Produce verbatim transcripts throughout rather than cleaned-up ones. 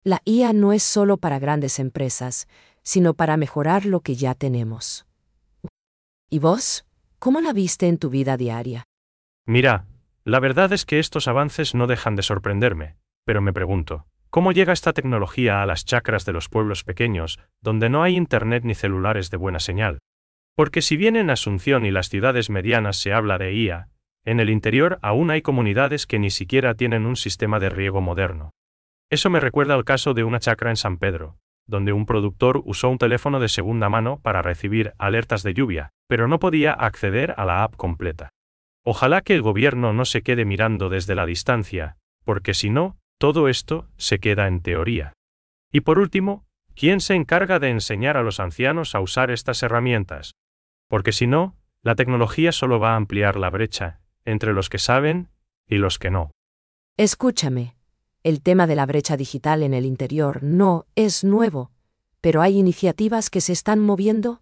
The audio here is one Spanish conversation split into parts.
La I A no es solo para grandes empresas, sino para mejorar lo que ya tenemos. ¿Y vos? ¿Cómo la viste en tu vida diaria? Mira, la verdad es que estos avances no dejan de sorprenderme, pero me pregunto, ¿cómo llega esta tecnología a las chacras de los pueblos pequeños, donde no hay internet ni celulares de buena señal? Porque si bien en Asunción y las ciudades medianas se habla de I A, en el interior aún hay comunidades que ni siquiera tienen un sistema de riego moderno. Eso me recuerda al caso de una chacra en San Pedro, donde un productor usó un teléfono de segunda mano para recibir alertas de lluvia, pero no podía acceder a la app completa. Ojalá que el gobierno no se quede mirando desde la distancia, porque si no, todo esto se queda en teoría. Y por último, ¿quién se encarga de enseñar a los ancianos a usar estas herramientas? Porque si no, la tecnología solo va a ampliar la brecha entre los que saben y los que no. Escúchame, el tema de la brecha digital en el interior no es nuevo, pero hay iniciativas que se están moviendo.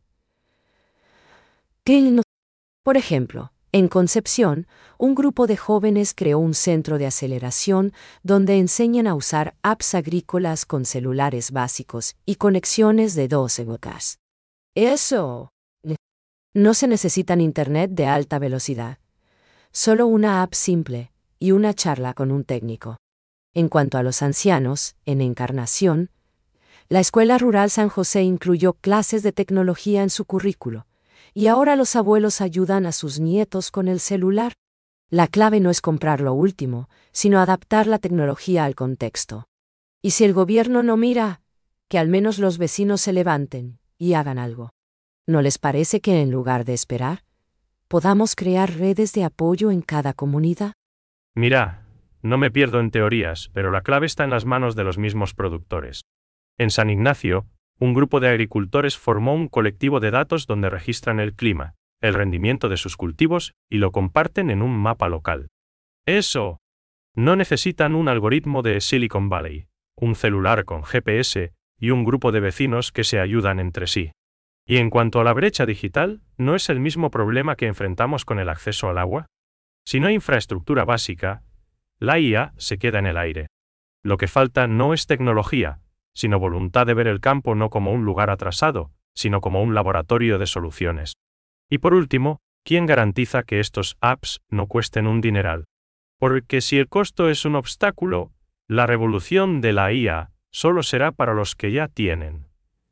¿Qué no? Por ejemplo, en Concepción, un grupo de jóvenes creó un centro de aceleración donde enseñan a usar apps agrícolas con celulares básicos y conexiones de doce gigas. Eso. No se necesitan internet de alta velocidad. Solo una app simple y una charla con un técnico. En cuanto a los ancianos, en Encarnación, la Escuela Rural San José incluyó clases de tecnología en su currículo, y ahora los abuelos ayudan a sus nietos con el celular. La clave no es comprar lo último, sino adaptar la tecnología al contexto. Y si el gobierno no mira, que al menos los vecinos se levanten y hagan algo. ¿No les parece que en lugar de esperar, podamos crear redes de apoyo en cada comunidad? Mira, no me pierdo en teorías, pero la clave está en las manos de los mismos productores. En San Ignacio, un grupo de agricultores formó un colectivo de datos donde registran el clima, el rendimiento de sus cultivos y lo comparten en un mapa local. ¡Eso! No necesitan un algoritmo de Silicon Valley, un celular con G P S y un grupo de vecinos que se ayudan entre sí. Y en cuanto a la brecha digital, ¿no es el mismo problema que enfrentamos con el acceso al agua? Si no hay infraestructura básica, la I A se queda en el aire. Lo que falta no es tecnología, sino voluntad de ver el campo no como un lugar atrasado, sino como un laboratorio de soluciones. Y por último, ¿quién garantiza que estos apps no cuesten un dineral? Porque si el costo es un obstáculo, la revolución de la I A solo será para los que ya tienen.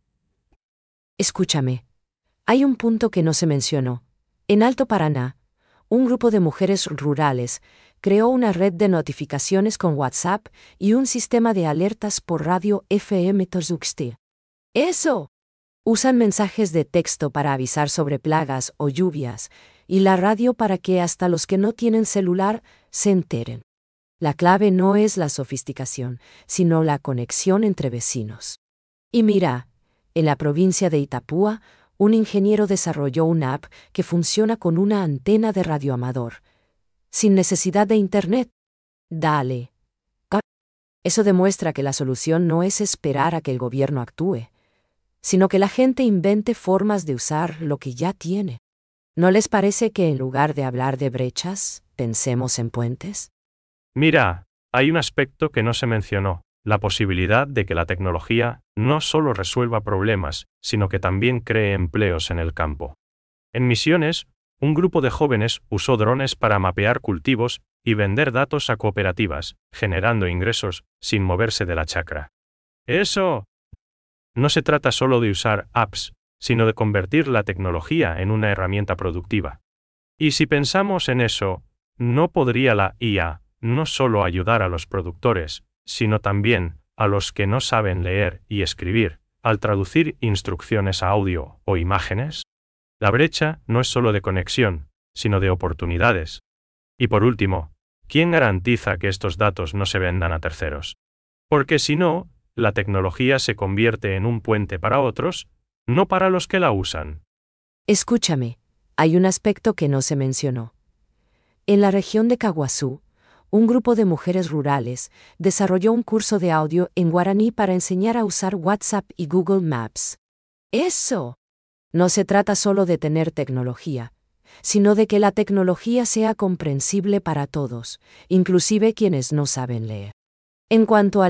Escúchame. Hay un punto que no se mencionó. En Alto Paraná, un grupo de mujeres rurales creó una red de notificaciones con WhatsApp y un sistema de alertas por radio F M Tozuxti. ¡Eso! Usan mensajes de texto para avisar sobre plagas o lluvias, y la radio para que hasta los que no tienen celular se enteren. La clave no es la sofisticación, sino la conexión entre vecinos. Y mira, en la provincia de Itapúa, un ingeniero desarrolló una app que funciona con una antena de radioamador, sin necesidad de internet. Dale. Eso demuestra que la solución no es esperar a que el gobierno actúe, sino que la gente invente formas de usar lo que ya tiene. ¿No les parece que en lugar de hablar de brechas, pensemos en puentes? Mira, hay un aspecto que no se mencionó, la posibilidad de que la tecnología no solo resuelva problemas, sino que también cree empleos en el campo. En Misiones, un grupo de jóvenes usó drones para mapear cultivos y vender datos a cooperativas, generando ingresos sin moverse de la chacra. ¡Eso! No se trata solo de usar apps, sino de convertir la tecnología en una herramienta productiva. Y si pensamos en eso, ¿no podría la I A no solo ayudar a los productores, sino también a los que no saben leer y escribir, al traducir instrucciones a audio o imágenes? La brecha no es solo de conexión, sino de oportunidades. Y por último, ¿quién garantiza que estos datos no se vendan a terceros? Porque si no, la tecnología se convierte en un puente para otros, no para los que la usan. Escúchame, hay un aspecto que no se mencionó. En la región de Caguazú, un grupo de mujeres rurales desarrolló un curso de audio en guaraní para enseñar a usar WhatsApp y Google Maps. ¡Eso! No se trata solo de tener tecnología, sino de que la tecnología sea comprensible para todos, inclusive quienes no saben leer. En cuanto a